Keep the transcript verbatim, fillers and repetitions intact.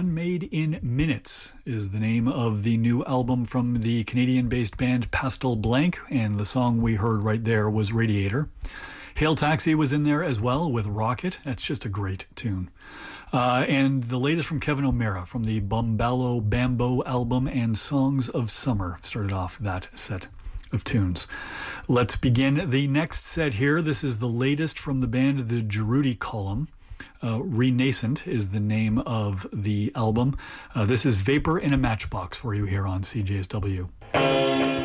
Done Made in Minutes is the name of the new album from the Canadian-based band Pastel Blanc, and the song we heard right there was Radiator. Hail Taxi was in there as well with Rocket. That's just a great tune. Uh, and the latest from Kevin O'Meara from the Bombalo Bambo album and Songs of Summer started off that set of tunes. Let's begin the next set here. This is the latest from the band The Gerudy Column. Uh, Renascent is the name of the album. Uh, this is Vapor in a Matchbox for you here on C J S W.